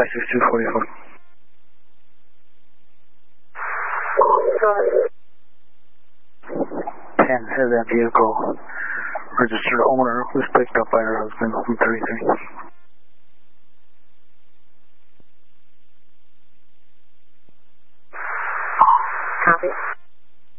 56244. Go ahead. 10 has that vehicle registered owner was picked up by her husband from 33. Copy.